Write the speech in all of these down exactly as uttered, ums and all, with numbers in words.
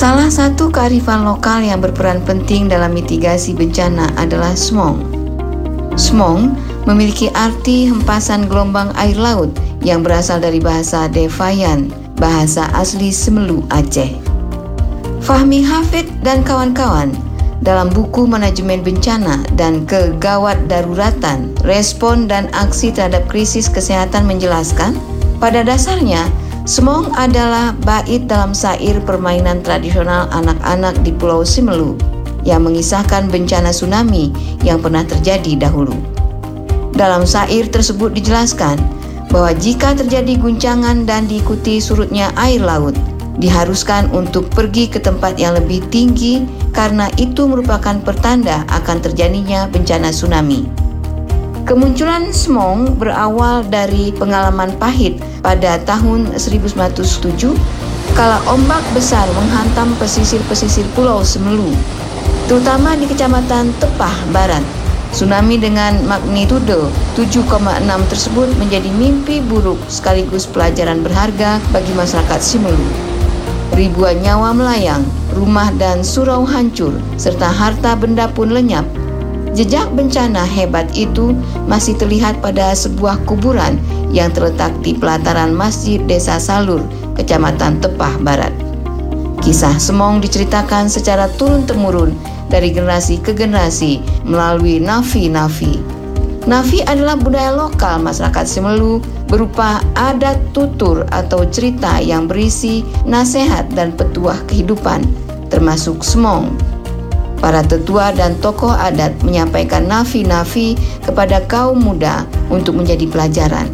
Salah satu kearifan lokal yang berperan penting dalam mitigasi bencana adalah smong. Smong memiliki arti hempasan gelombang air laut yang berasal dari bahasa Devayan, bahasa asli Semelu Aceh. Fahmi Hafid dan kawan-kawan dalam buku Manajemen Bencana dan Kegawat Daruratan, Respon dan Aksi Terhadap Krisis Kesehatan menjelaskan, pada dasarnya smong adalah bait dalam syair permainan tradisional anak-anak di Pulau Semelu yang mengisahkan bencana tsunami yang pernah terjadi dahulu. Dalam syair tersebut dijelaskan bahwa jika terjadi guncangan dan diikuti surutnya air laut, diharuskan untuk pergi ke tempat yang lebih tinggi karena itu merupakan pertanda akan terjadinya bencana tsunami. Kemunculan smong berawal dari pengalaman pahit pada tahun seribu sembilan ratus tujuh kala ombak besar menghantam pesisir-pesisir Pulau Semelu, terutama di Kecamatan Tepah Barat. Tsunami dengan magnitudo tujuh koma enam tersebut menjadi mimpi buruk sekaligus pelajaran berharga bagi masyarakat Semelu. Ribuan nyawa melayang, rumah dan surau hancur, serta harta benda pun lenyap. Jejak bencana hebat itu masih terlihat pada sebuah kuburan yang terletak di pelataran Masjid Desa Salur, Kecamatan Tepah Barat. Kisah smong diceritakan secara turun-temurun dari generasi ke generasi melalui nafi-nafi. Nafi adalah budaya lokal masyarakat Semelu berupa adat tutur atau cerita yang berisi nasihat dan petuah kehidupan, termasuk smong. Para tetua dan tokoh adat menyampaikan nafi-nafi kepada kaum muda untuk menjadi pelajaran.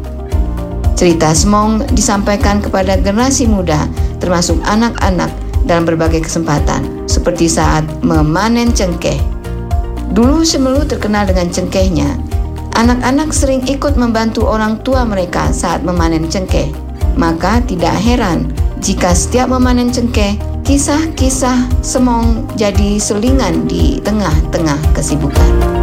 Cerita smong disampaikan kepada generasi muda, termasuk anak-anak, dalam berbagai kesempatan, seperti saat memanen cengkeh. Dulu Semelu terkenal dengan cengkehnya. Anak-anak sering ikut membantu orang tua mereka saat memanen cengkeh. Maka tidak heran jika setiap memanen cengkeh, kisah-kisah smong jadi selingan di tengah-tengah kesibukan.